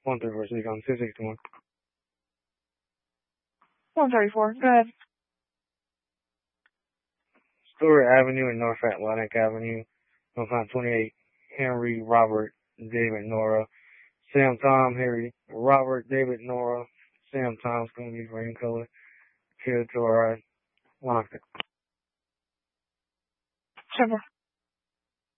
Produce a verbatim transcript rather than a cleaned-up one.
one thirty-four, City County, six sixty-one. one thirty-four, go ahead. Stewart Avenue and North Atlantic Avenue. We'll find twenty-eight Henry, Robert, David, Nora. Sam, Tom, Harry, Robert, David, Nora. Sam, Tom's going to be green color. Kill to our right. Locked it. Trevor.